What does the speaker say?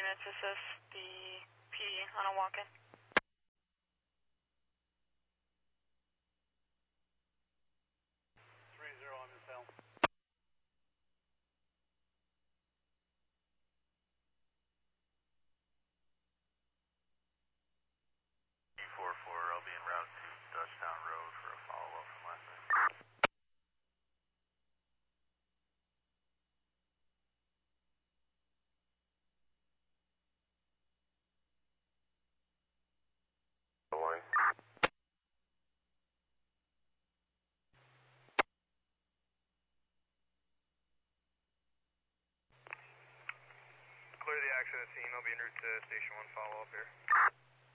units assist the PD on a walk-in. On this hill. E44, I'll be en route to Dutchtown Road for a follow-up from last night. Clear the accident scene. I'll be en route to Station 1 follow-up here.